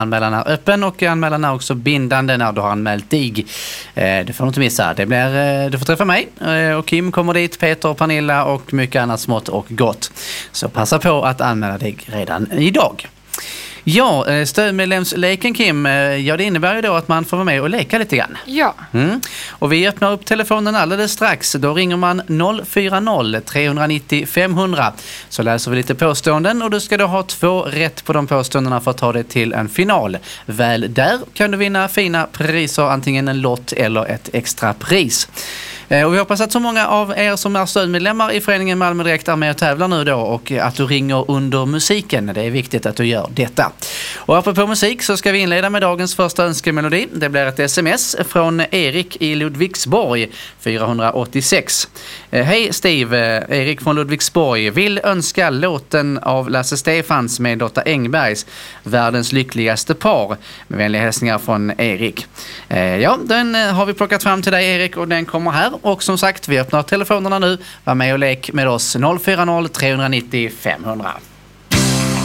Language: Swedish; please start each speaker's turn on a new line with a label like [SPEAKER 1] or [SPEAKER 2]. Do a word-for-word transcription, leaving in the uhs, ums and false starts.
[SPEAKER 1] Anmälan är öppen och anmälan är också bindande när du har anmält dig. Eh, det får du inte missa. Det blir, eh, du får träffa mig eh, och Kim kommer dit, Peter och Pernilla och mycket annat smått och gott. Så passa på att anmäla dig redan idag. Ja, stödmedlemsleken Kim, ja det innebär ju då att man får vara med och leka lite grann.
[SPEAKER 2] Ja.
[SPEAKER 1] Mm. Och vi öppnar upp telefonen alldeles strax. Då ringer man noll fyra noll, tre nio noll, fem hundra. Så läser vi lite påståenden och du ska då ha två rätt på de påståendena för att ta det till en final. Väl där kan du vinna fina priser, antingen en lott eller ett extra pris. Och vi hoppas att så många av er som är stödmedlemmar i föreningen Malmö Direkt är med och tävlar nu då, och att du ringer under musiken. Det är viktigt att du gör detta. Och apropå musik så ska vi inleda med dagens första önskemelodi. Det blir ett sms från Erik i Ludvigsborg, fyra åtta sex. Hej Steve, Erik från Ludvigsborg. Vill önska låten av Lasse Stefans med Lotta Engbergs Världens lyckligaste par. Med vänliga hälsningar från Erik. Ja, den har vi plockat fram till dig Erik och den kommer här. Och som sagt, vi öppnar telefonerna nu. Var med och lek med oss noll fyra noll, tre nio noll, fem hundra.